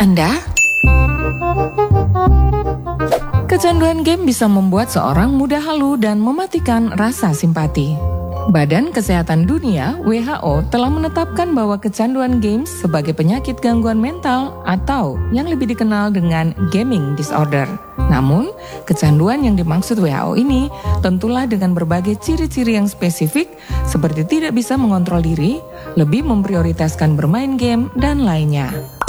Anda? Kecanduan game bisa membuat seorang mudah halu dan mematikan rasa simpati. Badan Kesehatan Dunia (WHO) telah menetapkan bahwa kecanduan games sebagai penyakit gangguan mental atau yang lebih dikenal dengan gaming disorder. Namun, kecanduan yang dimaksud WHO ini tentulah dengan berbagai ciri-ciri yang spesifik seperti tidak bisa mengontrol diri, lebih memprioritaskan bermain game, dan lainnya.